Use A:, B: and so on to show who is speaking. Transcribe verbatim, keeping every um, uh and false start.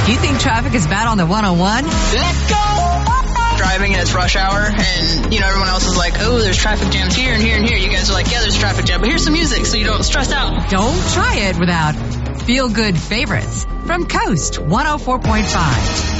A: If you think traffic is bad on the one oh one,
B: Let's go! Driving and it's rush hour, and, you know, everyone else is like, oh, there's traffic jams here and here and here. You guys are like, yeah, there's traffic jam, but here's some music so you don't stress out.
A: don't try it without feel-good favorites from Coast one oh four point five.